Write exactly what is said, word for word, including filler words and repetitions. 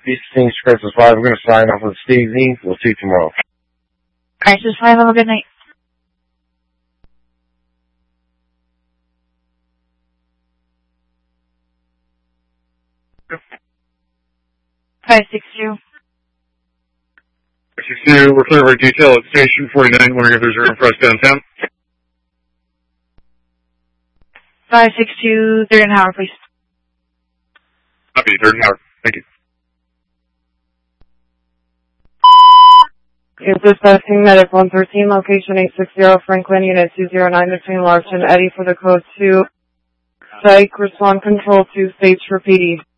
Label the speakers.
Speaker 1: These Crisis five. We're going to sign off with Steve Z. We'll see you tomorrow.
Speaker 2: Crisis five, have a good night. five six two.
Speaker 3: five six two, we're clear for detail at Station forty-nine, wondering if there's room for us downtown.
Speaker 2: five six two, third and Howard, please.
Speaker 3: Copy, third and Howard. Thank you.
Speaker 4: Is dispatching medic one thirteen, location eight sixty Franklin, unit two zero nine between Larch and Eddy for the code two. Psych, respond control two, stage for P D.